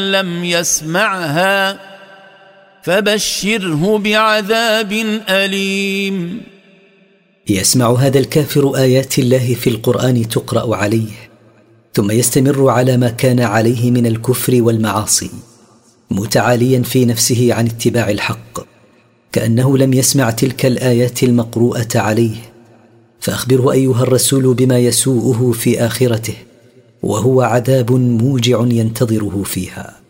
لم يسمعها فبشره بعذاب أليم. يسمع هذا الكافر آيات الله في القرآن تقرأ عليه، ثم يستمر على ما كان عليه من الكفر والمعاصي، متعاليا في نفسه عن اتباع الحق، كأنه لم يسمع تلك الآيات المقروءة عليه. فأخبره أيها الرسول بما يسوءه في آخرته، وهو عذاب موجع ينتظره فيها.